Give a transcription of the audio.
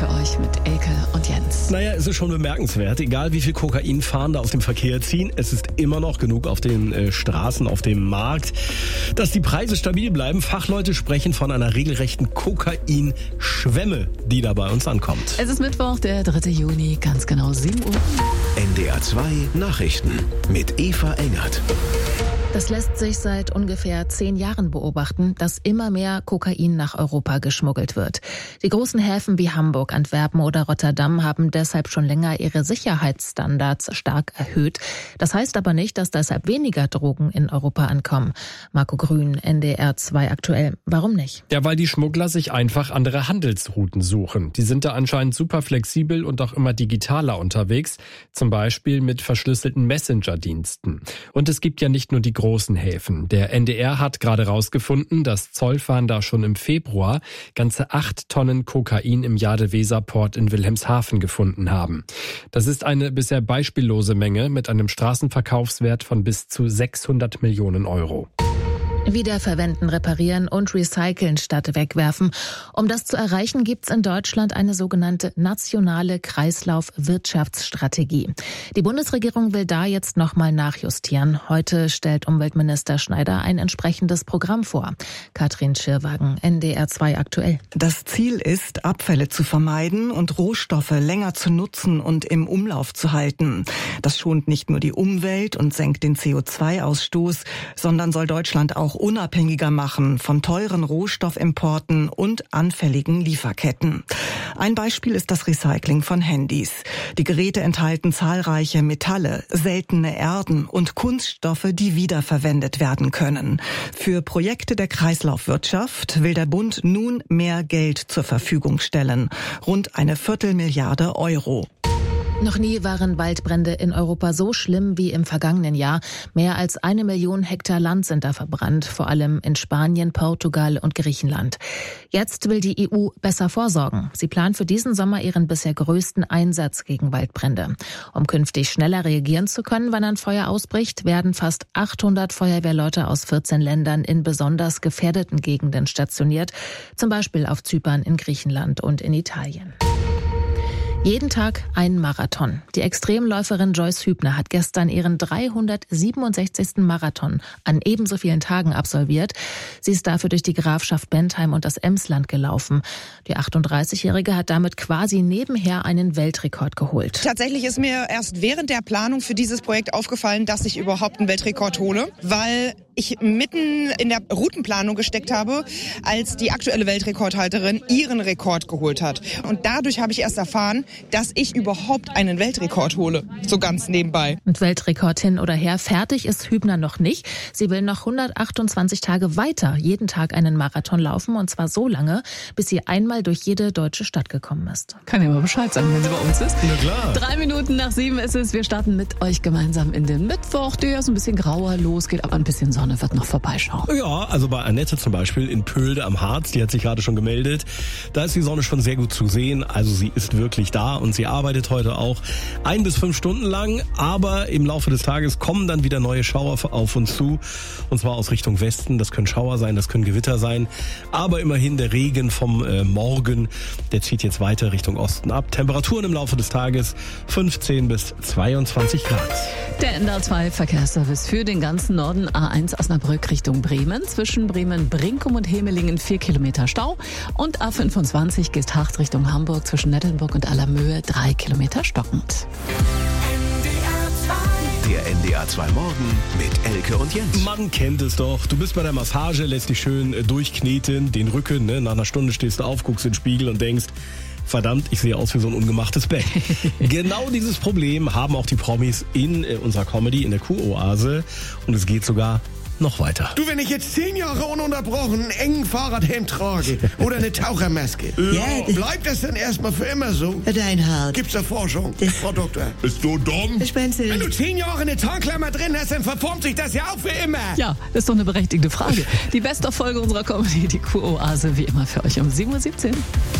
für euch mit Elke und Jens. Naja, es ist schon bemerkenswert, egal wie viel Kokainfahnder aus dem Verkehr ziehen, es ist immer noch genug auf den Straßen, auf dem Markt, dass die Preise stabil bleiben. Fachleute sprechen von einer regelrechten Kokainschwemme, die da bei uns ankommt. Es ist Mittwoch, der 3. Juni, ganz genau 7 Uhr. NDR 2 Nachrichten mit Eva Engert. Das lässt sich seit ungefähr 10 Jahren beobachten, dass immer mehr Kokain nach Europa geschmuggelt wird. Die großen Häfen wie Hamburg, Antwerpen oder Rotterdam haben deshalb schon länger ihre Sicherheitsstandards stark erhöht. Das heißt aber nicht, dass deshalb weniger Drogen in Europa ankommen. Marco Grün, NDR 2 aktuell. Warum nicht? Ja, weil die Schmuggler sich einfach andere Handelsrouten suchen. Die sind da anscheinend super flexibel und auch immer digitaler unterwegs. Zum Beispiel mit verschlüsselten Messenger-Diensten. Und es gibt ja nicht nur die großen Häfen. Der NDR hat gerade rausgefunden, dass Zollfahnder schon im Februar ganze 8 Tonnen Kokain im Jade-Weser-Port in Wilhelmshaven gefunden haben. Das ist eine bisher beispiellose Menge mit einem Straßenverkaufswert von bis zu 600 Millionen Euro. Wiederverwenden, reparieren und recyceln statt wegwerfen. Um das zu erreichen, gibt es in Deutschland eine sogenannte nationale Kreislaufwirtschaftsstrategie. Die Bundesregierung will da jetzt nochmal nachjustieren. Heute stellt Umweltminister Schneider ein entsprechendes Programm vor. Katrin Schirwagen, NDR 2 aktuell. Das Ziel ist, Abfälle zu vermeiden und Rohstoffe länger zu nutzen und im Umlauf zu halten. Das schont nicht nur die Umwelt und senkt den CO2-Ausstoß, sondern soll Deutschland auch unabhängiger machen von teuren Rohstoffimporten und anfälligen Lieferketten. Ein Beispiel ist das Recycling von Handys. Die Geräte enthalten zahlreiche Metalle, seltene Erden und Kunststoffe, die wiederverwendet werden können. Für Projekte der Kreislaufwirtschaft will der Bund nun mehr Geld zur Verfügung stellen. Rund 1/4 Milliarde Euro. Noch nie waren Waldbrände in Europa so schlimm wie im vergangenen Jahr. Mehr als 1 Million Hektar Land sind da verbrannt, vor allem in Spanien, Portugal und Griechenland. Jetzt will die EU besser vorsorgen. Sie plant für diesen Sommer ihren bisher größten Einsatz gegen Waldbrände. Um künftig schneller reagieren zu können, wenn ein Feuer ausbricht, werden fast 800 Feuerwehrleute aus 14 Ländern in besonders gefährdeten Gegenden stationiert, zum Beispiel auf Zypern, in Griechenland und in Italien. Jeden Tag ein Marathon. Die Extremläuferin Joyce Hübner hat gestern ihren 367. Marathon an ebenso vielen Tagen absolviert. Sie ist dafür durch die Grafschaft Bentheim und das Emsland gelaufen. Die 38-Jährige hat damit quasi nebenher einen Weltrekord geholt. Tatsächlich ist mir erst während der Planung für dieses Projekt aufgefallen, dass ich überhaupt einen Weltrekord hole, weil ich mitten in der Routenplanung gesteckt habe, als die aktuelle Weltrekordhalterin ihren Rekord geholt hat. Und dadurch habe ich erst erfahren, dass ich überhaupt einen Weltrekord hole. So ganz nebenbei. Und Weltrekord hin oder her, fertig ist Hübner noch nicht. Sie will noch 128 Tage weiter jeden Tag einen Marathon laufen. Und zwar so lange, bis sie einmal durch jede deutsche Stadt gekommen ist. Kann ja mal Bescheid sagen, wenn sie bei uns ist. Na klar. 3 Minuten nach 7 ist es. Wir starten mit euch gemeinsam in den Mittwoch, der ja so ein bisschen grauer losgeht, aber ein bisschen Sonne wird noch vorbeischauen. Ja, also bei Annette zum Beispiel in Pölde am Harz, die hat sich gerade schon gemeldet. Da ist die Sonne schon sehr gut zu sehen. Also sie ist wirklich da und sie arbeitet heute auch 1 bis 5 Stunden lang. Aber im Laufe des Tages kommen dann wieder neue Schauer auf uns zu. Und zwar aus Richtung Westen. Das können Schauer sein, das können Gewitter sein. Aber immerhin der Regen vom Morgen, der zieht jetzt weiter Richtung Osten ab. Temperaturen im Laufe des Tages 15 bis 22 Grad. Der NDR 2 Verkehrsservice für den ganzen Norden. A1 Osnabrück Richtung Bremen. Zwischen Bremen-Brinkum und Hemelingen 4 Kilometer Stau. Und A25 Geesthacht Richtung Hamburg zwischen Nettelnburg und Allermöhe 3 Kilometer stockend. Der NDR 2 Morgen mit Elke und Jens. Man kennt es doch. Du bist bei der Massage, lässt dich schön durchkneten, den Rücken. Ne? Nach einer Stunde stehst du auf, guckst in den Spiegel und denkst, verdammt, ich sehe aus wie so ein ungemachtes Bett. Genau dieses Problem haben auch die Promis in unserer Comedy, in der Kuroase. Und es geht sogar noch weiter. Du, wenn ich jetzt 10 Jahre ununterbrochen einen engen Fahrradhelm trage oder eine Tauchermaske, bleibt das dann erstmal für immer so? Reinhard. Gibt's da Forschung, Frau Doktor? Bist du dumm? Spenzel. Wenn du 10 Jahre eine Tarnklammer drin hast, dann verformt sich das ja auch für immer. Ja, ist doch eine berechtigte Frage. Die beste Folge unserer Comedy, die Kuroase, wie immer für euch um 7:17 Uhr.